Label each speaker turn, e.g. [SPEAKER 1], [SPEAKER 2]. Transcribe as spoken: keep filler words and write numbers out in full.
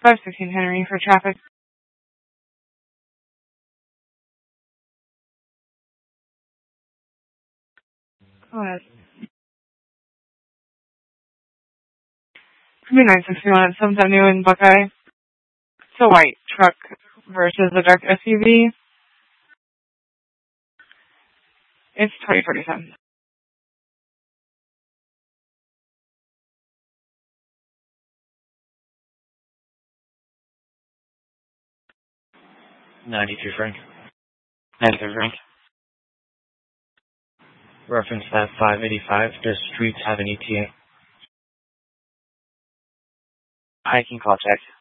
[SPEAKER 1] five sixteen Henry for traffic. Go ahead. Could be nine sixty-one at Sunset New in Buckeye. It's a white truck versus a dark S U V. It's twenty forty-seven.
[SPEAKER 2] ninety-two Frank. ninety-three Frank. Reference that five eighty-five. Does streets have an E T A?
[SPEAKER 3] I can call check.